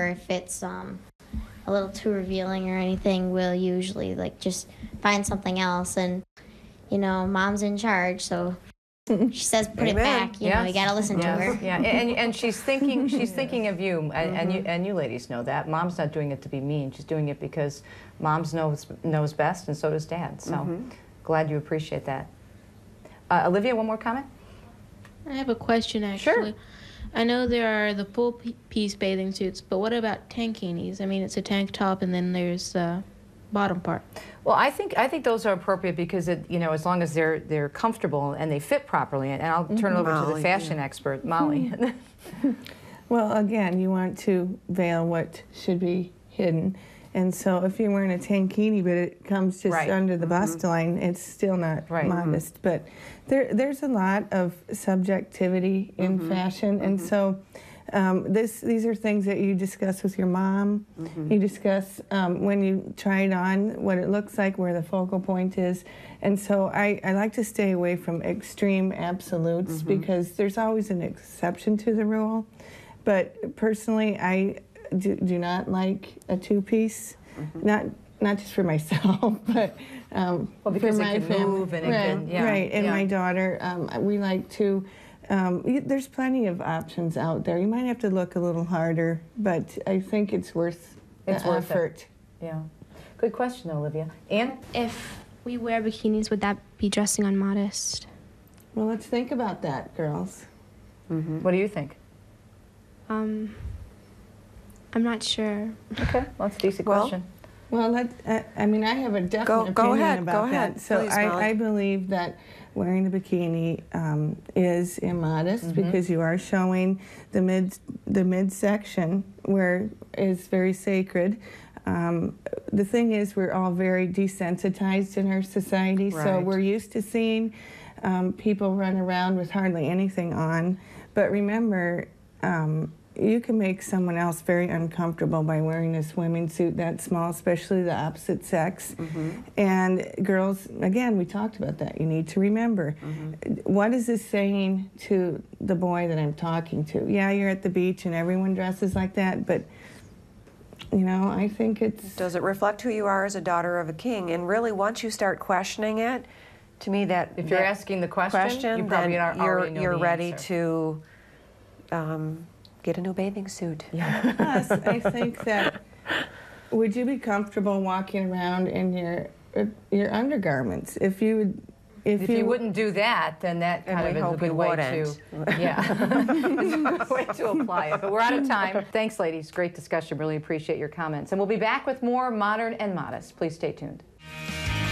if it's a little too revealing or anything, we'll usually like just find something else. And mom's in charge, so she says put it back. You know, you got to listen to her. Yeah, and she's thinking of you, and you ladies know that. Mom's not doing it to be mean. She's doing it because Mom's knows best, and so does Dad. So glad you appreciate that. Olivia, one more comment? I have a question, actually. Sure. I know there are the full-piece bathing suits, but what about tankinis? I mean, it's a tank top, and then there's the bottom part. Well, I think those are appropriate because as long as they're comfortable and they fit properly. And I'll turn it over to the fashion expert, Molly. Well, again, you want to veil what should be hidden. And so if you're wearing a tankini, but it comes just under the bust line, it's still not modest. But there's a lot of subjectivity in fashion. And so these are things that you discuss with your mom. You discuss when you try it on, what it looks like, where the focal point is. And so I like to stay away from extreme absolutes because there's always an exception to the rule. But personally, I do not like a two-piece, not just for myself, but because for my it can family. Move and it can, right, and my daughter, we like to. There's plenty of options out there. You might have to look a little harder, but I think it's worth the effort. Yeah, good question, Olivia. Anne? If we wear bikinis, would that be dressing unmodest? Well, let's think about that, girls. What do you think? I'm not sure. Okay, well, that's a decent question. Well, I mean, I have a definite opinion about that. So please, I believe that wearing a bikini is immodest because you are showing the midsection where is very sacred. The thing is, we're all very desensitized in our society, so we're used to seeing people run around with hardly anything on. But remember, you can make someone else very uncomfortable by wearing a swimming suit that small, especially the opposite sex. And girls, again, we talked about that. You need to remember, what is this saying to the boy that I'm talking to? Yeah, you're at the beach and everyone dresses like that, but I think it's... Does it reflect who you are as a daughter of a king? And really, once you start questioning it, to me that... If you're asking the question, you probably already know you're the ready answer. to get a new bathing suit. Plus, I think that, would you be comfortable walking around in your undergarments? If you wouldn't do that, then that kind of is a good way to, way to apply it. But we're out of time. Thanks, ladies. Great discussion. Really appreciate your comments. And we'll be back with more Modern and Modest. Please stay tuned.